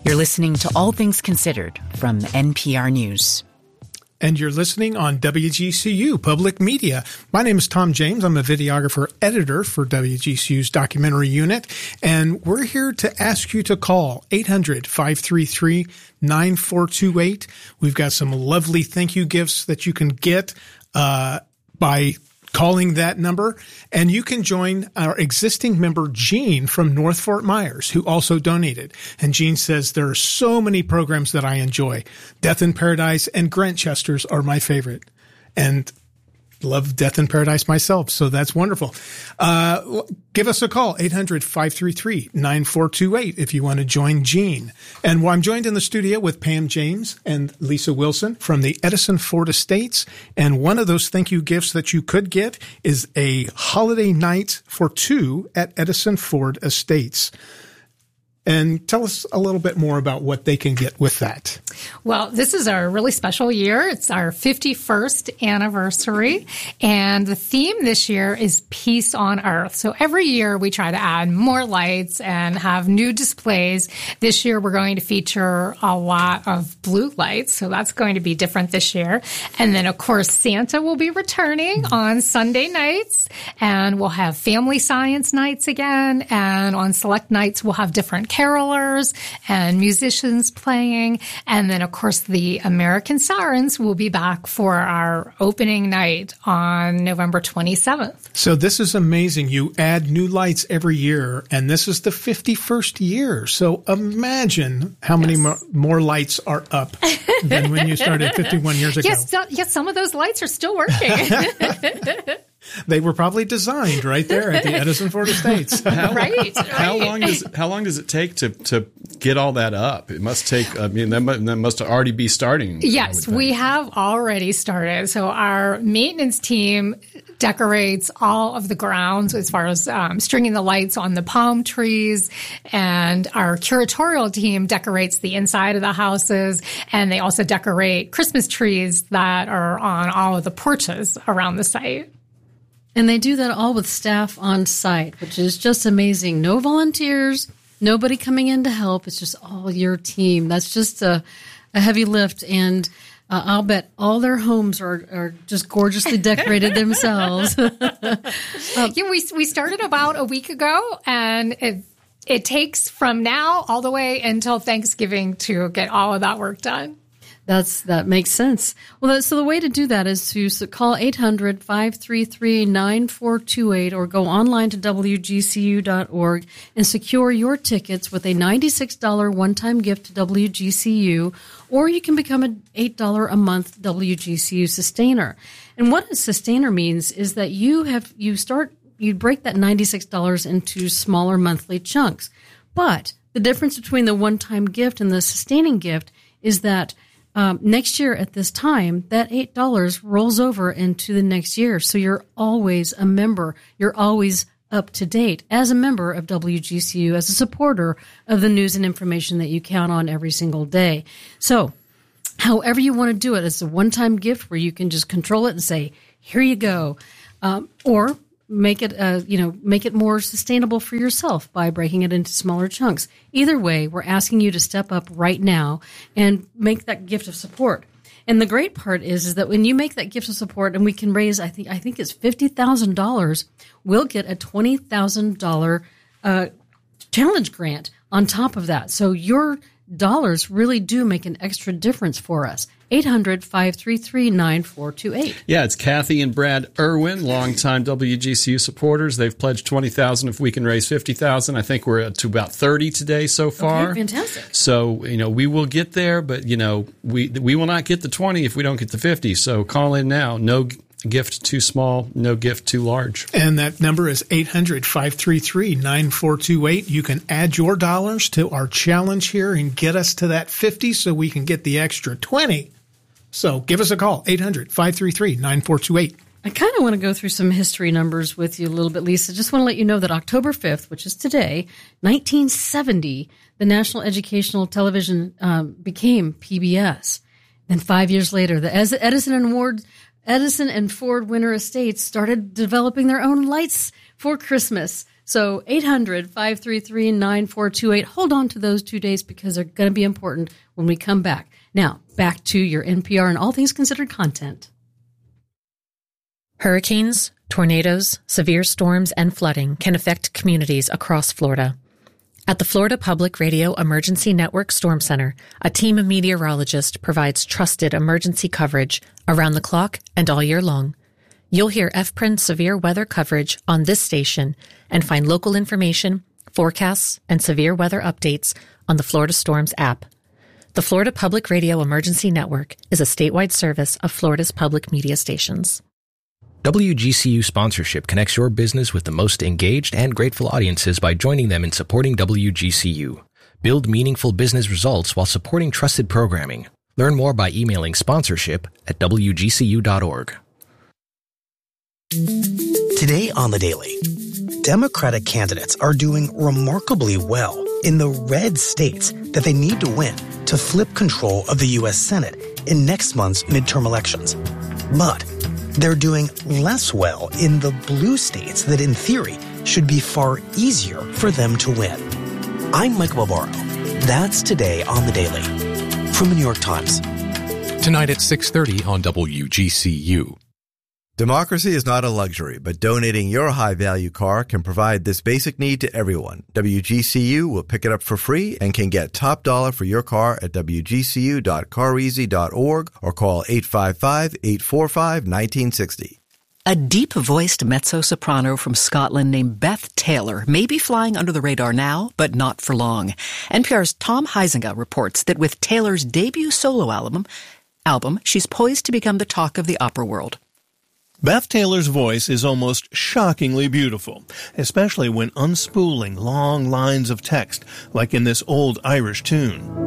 You're listening to All Things Considered from NPR News. And you're listening on WGCU Public Media. My name is Tom James. I'm a videographer editor for WGCU's documentary unit. And we're here to ask you to call 800-533-9428. We've got some lovely thank you gifts that you can get by calling that number. And you can join our existing member, Jean, from North Fort Myers, who also donated. And Jean says, there are so many programs that I enjoy. Death in Paradise and Grantchesters are my favorite. And love Death in Paradise myself, so that's wonderful. Give us a call, 800-533-9428, if you want to join Jean. And I'm joined in the studio with Pam James and Lisa Wilson from the Edison Ford Estates. And one of those thank you gifts that you could get is a holiday night for two at Edison Ford Estates. And tell us a little bit more about what they can get with that. Well, this is a really special year. It's our 51st anniversary. And the theme this year is Peace on Earth. So every year we try to add more lights and have new displays. This year we're going to feature a lot of blue lights. So that's going to be different this year. And then, of course, Santa will be returning on Sunday nights. And we'll have family science nights again. And on select nights, we'll have different carolers and musicians playing. And then, of course, the American Sirens will be back for our opening night on November 27th. So this is amazing. You add new lights every year, and this is the 51st year. So imagine how many more lights are up than when you started 51 years ago. Yes, some of those lights are still working. They were probably designed right there at the Edison Ford Estates. Right. How long does it take to get all that up? It must take. I mean, that must already be starting. Yes, we have already started. So our maintenance team decorates all of the grounds as far as stringing the lights on the palm trees, and our curatorial team decorates the inside of the houses, and they also decorate Christmas trees that are on all of the porches around the site. And they do that all with staff on site, which is just amazing. No volunteers, nobody coming in to help. It's just all your team. That's just a heavy lift. And I'll bet all their homes are just gorgeously decorated themselves. We started about a week ago, and it takes from now all the way until Thanksgiving to get all of that work done. That makes sense. Well, so the way to do that is to call 800-533-9428 or go online to WGCU.org and secure your tickets with a $96 one-time gift to WGCU, or you can become an $8 a month WGCU sustainer. And what a sustainer means is that you break that $96 into smaller monthly chunks. But the difference between the one-time gift and the sustaining gift is that next year at this time, that $8 rolls over into the next year. So you're always a member. You're always up to date as a member of WGCU, as a supporter of the news and information that you count on every single day. So however you want to do it, it's a one-time gift where you can just control it and say, here you go. Or make it more sustainable for yourself by breaking it into smaller chunks. Either way, we're asking you to step up right now and make that gift of support. And the great part is that when you make that gift of support, and we can raise, I think it's $50,000, we'll get a $20,000 challenge grant on top of that. So your dollars really do make an extra difference for us. 800-533-9428. Yeah, it's Kathy and Brad Irwin, longtime WGCU supporters. They've pledged $20,000 if we can raise $50,000. I think we're to about 30 today so far. Okay, fantastic. So, we will get there, but, we will not get the 20 if we don't get the 50. So call in now. No gift too small, no gift too large. And that number is 800-533-9428. You can add your dollars to our challenge here and get us to that 50 so we can get the extra 20. So give us a call, 800-533-9428. I kind of want to go through some history numbers with you a little bit, Lisa. Just want to let you know that October 5th, which is today, 1970, the National Educational Television became PBS. Then 5 years later, the Edison and Ford Winter Estates started developing their own lights for Christmas. So 800-533-9428. Hold on to those 2 days because they're going to be important when we come back. Now, back to your NPR and All Things Considered content. Hurricanes, tornadoes, severe storms, and flooding can affect communities across Florida. At the Florida Public Radio Emergency Network Storm Center, a team of meteorologists provides trusted emergency coverage around the clock and all year long. You'll hear FPRIN severe weather coverage on this station and find local information, forecasts, and severe weather updates on the Florida Storms app. The Florida Public Radio Emergency Network is a statewide service of Florida's public media stations. WGCU sponsorship connects your business with the most engaged and grateful audiences by joining them in supporting WGCU. Build meaningful business results while supporting trusted programming. Learn more by emailing sponsorship@wgcu.org. Today on The Daily, Democratic candidates are doing remarkably well in the red states that they need to win to flip control of the U.S. Senate in next month's midterm elections. But they're doing less well in the blue states that, in theory, should be far easier for them to win. I'm Mike Barbaro. That's Today on The Daily from the New York Times. Tonight at 6:30 on WGCU. Democracy is not a luxury, but donating your high-value car can provide this basic need to everyone. WGCU will pick it up for free and can get top dollar for your car at wgcu.careasy.org or call 855-845-1960. A deep-voiced mezzo-soprano from Scotland named Beth Taylor may be flying under the radar now, but not for long. NPR's Tom Huizenga reports that with Taylor's debut solo album, she's poised to become the talk of the opera world. Beth Taylor's voice is almost shockingly beautiful, especially when unspooling long lines of text, like in this old Irish tune.